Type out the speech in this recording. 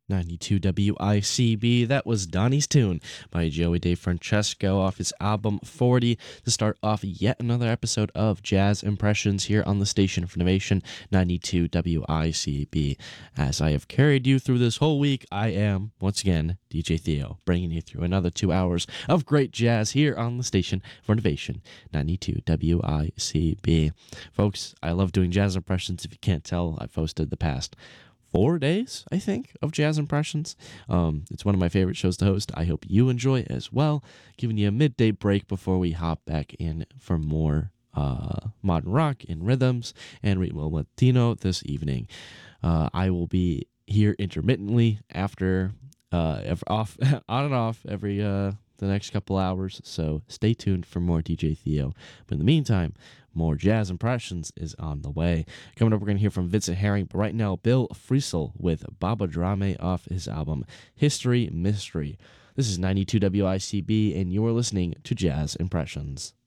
92 WICB. That was Donnie's Tune by Joey DeFrancesco off his album 40 to start off yet another episode of Jazz Impressions here on the station for Innovation 92 WICB. As I have carried you through this whole week, I am, once again, DJ Theo, bringing you through another 2 hours of great jazz here on the station for Innovation 92 WICB. Folks, I love doing jazz impressions. If you can't tell, I've hosted the past 4 days, I think, of Jazz Impressions. It's one of my favorite shows to host. I hope you enjoy it as well. Giving you a midday break before we hop back in for more modern rock and rhythms and ritmo latino this evening. I will be here intermittently after off on and off every the next couple hours, so stay tuned for more DJ Theo. But in the meantime, more Jazz Impressions is on the way. Coming up, we're going to hear from Vincent Herring, but right now, Bill Frisell with Baba Drame off his album History Mystery. This is 92 WICB, and you're listening to Jazz Impressions.